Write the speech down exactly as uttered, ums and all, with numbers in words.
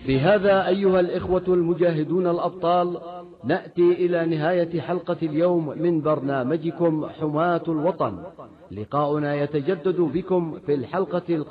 بهذا أيها الإخوة المجاهدون الأبطال نأتي إلى نهاية حلقة اليوم من برنامجكم حماة الوطن. لقاؤنا يتجدد بكم في الحلقة القادمة